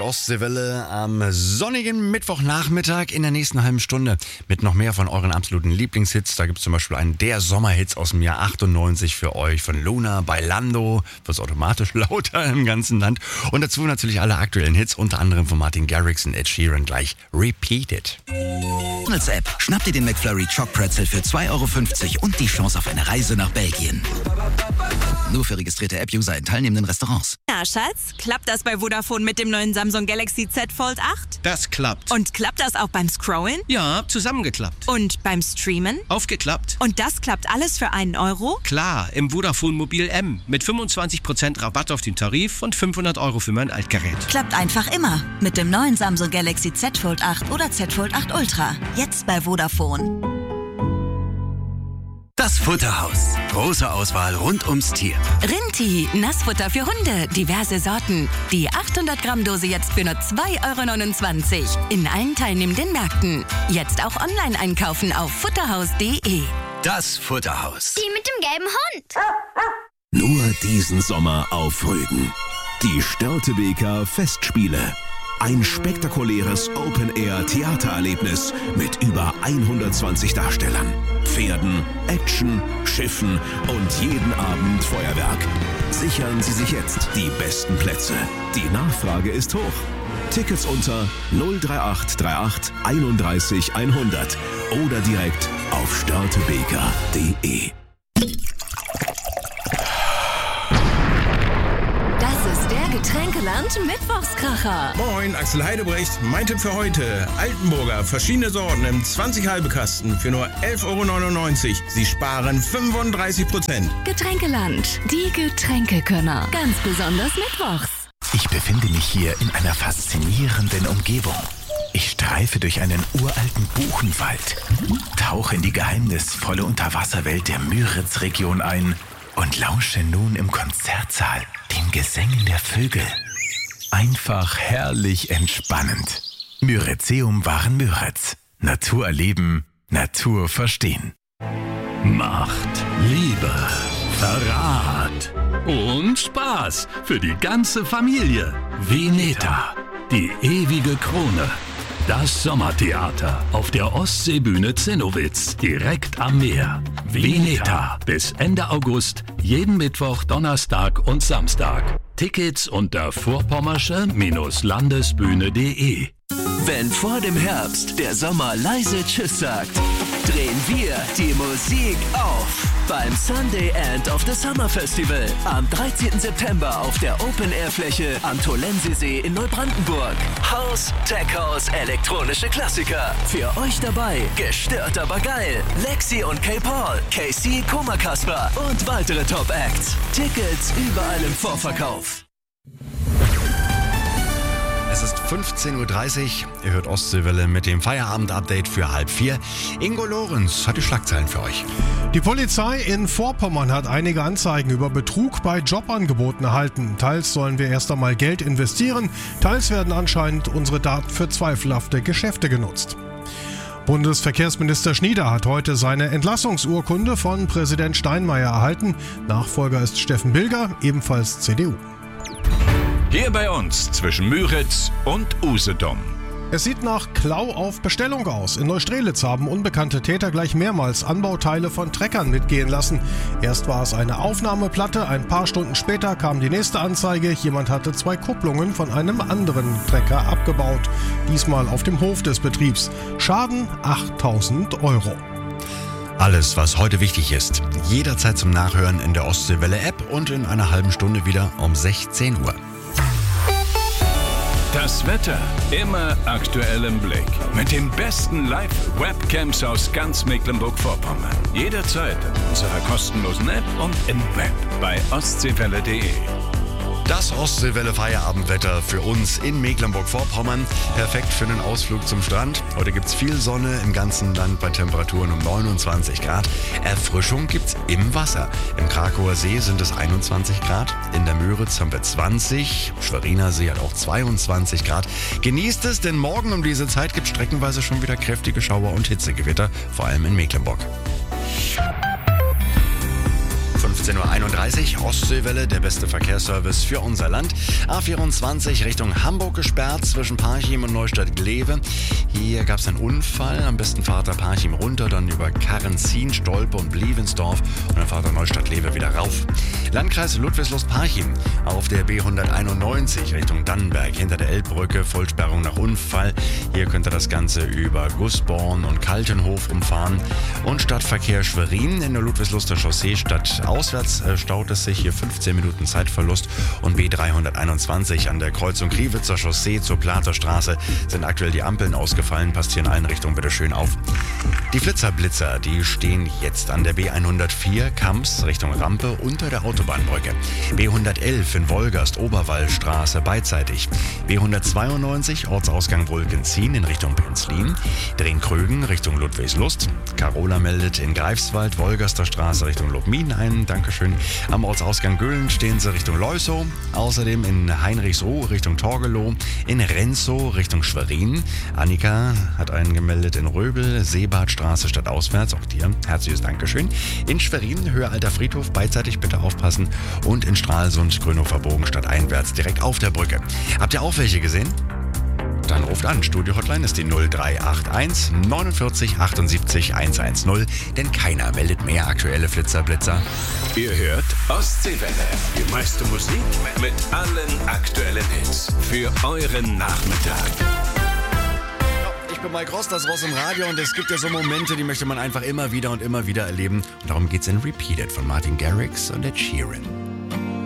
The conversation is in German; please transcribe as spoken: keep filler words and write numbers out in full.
Ostseewelle am sonnigen Mittwochnachmittag in der nächsten halben Stunde mit noch mehr von euren absoluten Lieblingshits. Da gibt es zum Beispiel einen der Sommerhits aus dem Jahr achtundneunzig für euch von Luna, Bailando, wird automatisch lauter im ganzen Land. Und dazu natürlich alle aktuellen Hits, unter anderem von Martin Garrix und Ed Sheeran gleich Repeated. Als App schnapp dir den McFlurry Choc Pretzel für zwei Euro fünfzig und die Chance auf eine Reise nach Belgien. Nur für registrierte App-User in teilnehmenden Restaurants. Na, Schatz, klappt das bei Vodafone mit dem neuen Samsung Galaxy Z Fold acht? Das klappt. Und klappt das auch beim Scrollen? Ja, zusammengeklappt. Und beim Streamen? Aufgeklappt. Und das klappt alles für einen Euro? Klar, im Vodafone Mobil M. Mit fünfundzwanzig Prozent Rabatt auf den Tarif und fünfhundert Euro für mein Altgerät. Klappt einfach immer. Mit dem neuen Samsung Galaxy Z Fold acht oder Z Fold acht Ultra. Jetzt bei Vodafone. Das Futterhaus. Große Auswahl rund ums Tier. Rinti, Nassfutter für Hunde, diverse Sorten. Die achthundert Gramm Dose jetzt für nur zwei Euro neunundzwanzig. In allen teilnehmenden Märkten. Jetzt auch online einkaufen auf futterhaus punkt de. Das Futterhaus. Die mit dem gelben Hund. Nur diesen Sommer auf Rügen. Die Störtebeker Festspiele. Ein spektakuläres Open-Air-Theatererlebnis mit über hundertzwanzig Darstellern, Pferden, Action, Schiffen und jeden Abend Feuerwerk. Sichern Sie sich jetzt die besten Plätze. Die Nachfrage ist hoch. Tickets unter null drei acht drei acht einunddreißig hundert oder direkt auf störtebeker punkt de. Getränkeland Mittwochskracher. Moin, Axel Heidebrecht. Mein Tipp für heute. Altenburger, verschiedene Sorten im zwanzig halbe Kasten für nur elf Euro neunundneunzig. Sie sparen fünfunddreißig Prozent. Getränkeland, die Getränkekönner. Ganz besonders mittwochs. Ich befinde mich hier in einer faszinierenden Umgebung. Ich streife durch einen uralten Buchenwald, tauche in die geheimnisvolle Unterwasserwelt der Müritz-Region ein und lausche nun im Konzertsaal den Gesängen der Vögel. Einfach herrlich entspannend. Myrizeum waren Müritz. Natur erleben, Natur verstehen. Macht, Liebe, Verrat und Spaß für die ganze Familie. Veneta, die ewige Krone. Das Sommertheater auf der Ostseebühne Zinnowitz, direkt am Meer. Veneta, bis Ende August, jeden Mittwoch, Donnerstag und Samstag. Tickets unter vorpommersche-landesbühne punkt de. Wenn vor dem Herbst der Sommer leise Tschüss sagt, drehen wir die Musik auf beim Sunday End of the Summer Festival am dreizehnten September auf der Open-Air-Fläche am Tolensesee in Neubrandenburg. House, Tech House, elektronische Klassiker. Für euch dabei gestört aber geil. Lexi und K. Paul, K C, Koma Kasper und weitere Top-Acts. Tickets überall im Vorverkauf. Es ist fünfzehn Uhr dreißig, ihr hört Ostseewelle mit dem Feierabend-Update für halb vier. Ingo Lorenz hat die Schlagzeilen für euch. Die Polizei in Vorpommern hat einige Anzeigen über Betrug bei Jobangeboten erhalten. Teils sollen wir erst einmal Geld investieren, teils werden anscheinend unsere Daten für zweifelhafte Geschäfte genutzt. Bundesverkehrsminister Schnieder hat heute seine Entlassungsurkunde von Präsident Steinmeier erhalten. Nachfolger ist Steffen Bilger, ebenfalls C D U. Hier bei uns zwischen Müritz und Usedom. Es sieht nach Klau auf Bestellung aus. In Neustrelitz haben unbekannte Täter gleich mehrmals Anbauteile von Treckern mitgehen lassen. Erst war es eine Aufnahmeplatte, ein paar Stunden später kam die nächste Anzeige. Jemand hatte zwei Kupplungen von einem anderen Trecker abgebaut. Diesmal auf dem Hof des Betriebs. Schaden achttausend Euro. Alles, was heute wichtig ist, jederzeit zum Nachhören in der Ostseewelle-App und in einer halben Stunde wieder um sechzehn Uhr. Das Wetter immer aktuell im Blick. Mit den besten Live-Webcams aus ganz Mecklenburg-Vorpommern. Jederzeit in unserer kostenlosen App und im Web bei ostseewelle punkt de. Das Ostseewelle-Feierabendwetter für uns in Mecklenburg-Vorpommern. Perfekt für einen Ausflug zum Strand. Heute gibt es viel Sonne im ganzen Land bei Temperaturen um neunundzwanzig Grad. Erfrischung gibt's im Wasser. Im Krakauer See sind es einundzwanzig Grad. In der Müritz haben wir zwanzig. Schweriner See hat auch zweiundzwanzig Grad. Genießt es, denn morgen um diese Zeit gibt es streckenweise schon wieder kräftige Schauer und Hitzegewitter, vor allem in Mecklenburg. fünfzehn Uhr einunddreißig, Ostseewelle, der beste Verkehrsservice für unser Land. A vierundzwanzig Richtung Hamburg gesperrt zwischen Parchim und Neustadt-Glewe. Hier gab es einen Unfall. Am besten fahrt ihr Parchim runter, dann über Karrenzin, Stolpe und Blievensdorf und dann fahrt ihr Neustadt-Glewe wieder rauf. Landkreis Ludwigslust-Parchim auf der B hunderteinundneunzig Richtung Dannenberg hinter der Elbbrücke, Vollsperrung nach Unfall. Hier könnt ihr das Ganze über Gussborn und Kaltenhof umfahren. Und Stadtverkehr Schwerin in der Ludwigsluster Chaussee stadtauswärts äh, staut es sich, hier fünfzehn Minuten Zeitverlust. Und B dreihunderteinundzwanzig an der Kreuzung Kriwitzer Chaussee zur Platerstraße sind aktuell die Ampeln ausgefallen. Passt hier in allen Richtungen bitte schön auf. Die Flitzer-Blitzer, die stehen jetzt an der B hundertvier Kamps Richtung Rampe unter der Autobahnbrücke. B hundertelf in Wolgast, Oberwallstraße beidseitig. B hundertzweiundneunzig Ortsausgang Wulkenzien in Richtung Penzlin. Drehen-Krögen Richtung Ludwigslust. Carola meldet in Greifswald, Wolgaster Straße Richtung Lobmin ein. Dankeschön. Am Ortsausgang Göhlen stehen sie Richtung Leusow. Außerdem in Heinrichsoh Richtung Torgelow. In Renzow Richtung Schwerin. Annika hat einen gemeldet in Röbel, Seebadstraße stadtauswärts. Auch dir herzliches Dankeschön. In Schwerin, Höhe Alter Friedhof, beidseitig bitte aufpassen. Und in Stralsund, Grünhofer Bogen stadteinwärts, direkt auf der Brücke. Habt ihr auch welche gesehen? Dann ruft an. Studio-Hotline ist die null drei acht eins neunundvierzig achtundsiebzig hundertzehn, denn keiner meldet mehr aktuelle Flitzer-Blitzer. Ihr hört Ostseewelle. Die meiste Musik mit allen aktuellen Hits für euren Nachmittag. Ich bin Mike Ross, das Ross im Radio, und es gibt ja so Momente, die möchte man einfach immer wieder und immer wieder erleben. Und darum geht's in Repeated von Martin Garrix und Ed Sheeran.